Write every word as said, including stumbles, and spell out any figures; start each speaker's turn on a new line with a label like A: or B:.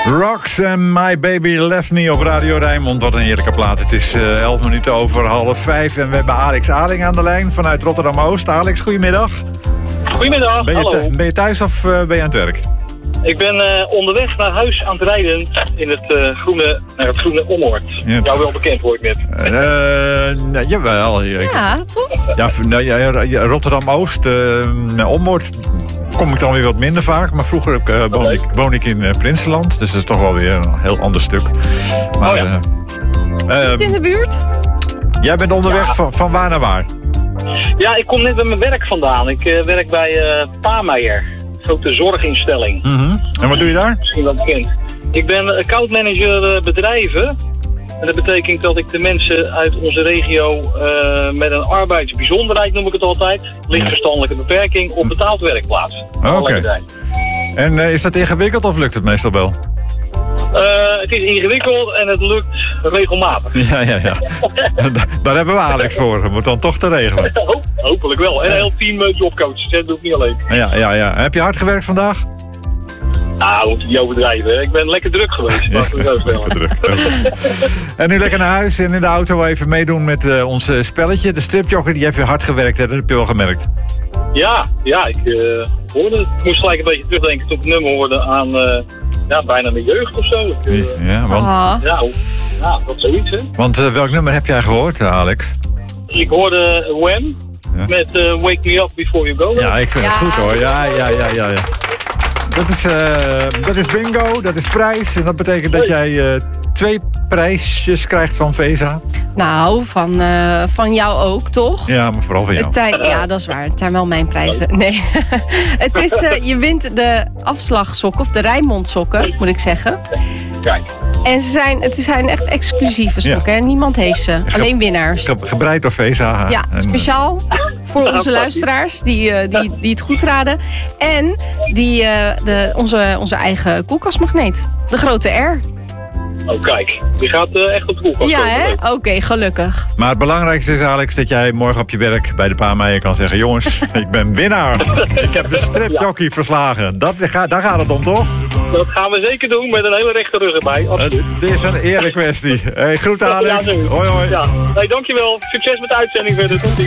A: Rocks en My Baby Left Me op Radio Rijnmond. Wat een heerlijke plaat. Het is uh, elf minuten over half vijf. En we hebben Alex Aling aan de lijn vanuit Rotterdam-Oost. Alex, goedemiddag.
B: Goedemiddag,
A: ben je
B: hallo.
A: Ben je thuis of uh, ben je aan het werk?
B: Ik ben uh, onderweg naar huis aan het rijden in het, uh, groene, naar het groene Ommoord. Ja. Jou wel bekend, hoor ik net.
A: Uh, nou, jawel.
C: Ja, toch?
A: Ja, nou, ja, Rotterdam-Oost, uh, Ommoord kom ik dan weer wat minder vaak. Maar vroeger uh, woon, okay. ik, woon ik in uh, Prinsenland. Dus dat is toch wel weer een heel ander stuk. Maar,
B: oh ja.
A: uh, uh,
C: in de buurt?
A: Jij bent onderweg ja. van, van waar naar waar?
B: Ja, ik kom net bij mijn werk vandaan. Ik uh, werk bij uh, Paameijer. Grote zorginstelling.
A: Mm-hmm. En wat doe je daar?
B: Misschien wel bekend. Ik ben accountmanager uh, bedrijven. En dat betekent dat ik de mensen uit onze regio uh, met een arbeidsbijzonderheid, noem ik het altijd, lichtverstandelijke beperking, op betaald werk plaats.
A: Oké. Okay. En uh, is dat ingewikkeld of lukt het meestal wel?
B: Uh, het is ingewikkeld en het lukt regelmatig.
A: Ja, ja, ja. Daar hebben we Alex voor. Dat moet dan toch te regelen.
B: Ho- hopelijk wel. En een heel team uh, jobcoaches. Dat doe ik niet alleen.
A: Ja, ja, ja. Heb je hard gewerkt vandaag?
B: Nou, moet je niet overdrijven. Ik ben lekker druk geweest. Ja,
A: lekker druk. En nu lekker naar huis en in de auto even meedoen met uh, ons uh, spelletje. De stripjocker, die heeft weer hard gewerkt. Hè? Dat heb je wel gemerkt.
B: Ja, ja. Ik uh, hoorde het. Ik moest gelijk een beetje terugdenken toen ik het nummer hoorde aan uh, ja, bijna mijn jeugd of zo. Ik, uh,
A: ja, want...
B: Ja, ja, dat zoiets, hè.
A: Want uh, welk nummer heb jij gehoord, Alex?
B: Ik hoorde Wham ja. met uh, Wake Me Up Before You Go.
A: Ja, ik vind ja. het goed hoor. Ja, ja, ja, ja. ja. Dat is, uh, dat is bingo, dat is prijs. En dat betekent dat jij uh, twee prijsjes krijgt van Vesa.
C: Nou, van, uh, van jou ook, toch?
A: Ja, maar vooral van jou.
C: Het zijn, ja, dat is waar. Het zijn wel mijn prijzen. Nee. Het is, uh, je wint de afslagsokken, of de Rijnmond sokken, moet ik zeggen.
B: Kijk.
C: En ze zijn, het zijn echt exclusieve sokken. Ja. Niemand heeft ze. Alleen winnaars.
A: Ge- gebreid door Vesa.
C: Ja, en, speciaal voor onze luisteraars die, uh, die, die het goed raden. En die, uh, de, onze, onze eigen koelkastmagneet. De grote R.
B: Oh, kijk. Die gaat uh, echt op de koelkast.
C: Ja, hè? Oké, okay, gelukkig.
A: Maar het belangrijkste is, Alex, dat jij morgen op je werk bij de Paameijer kan zeggen... jongens, ik ben winnaar. Ik heb de stripjockey ja. verslagen. Dat, daar gaat het om, toch?
B: Dat gaan we zeker doen, met een hele rechte rug erbij. Absoluut.
A: Het is een erekwestie. Hey, groeten, Alex.
B: Ja,
A: hoi, hoi.
B: Ja. Hey, dankjewel. Succes met de uitzending verder. Tot ziens.